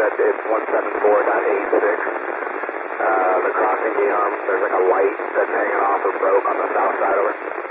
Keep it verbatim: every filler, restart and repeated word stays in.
that it's one seven four dot eight six. Uh, the crossing gate arm, there's like a light that's hanging off or broke on the south side over.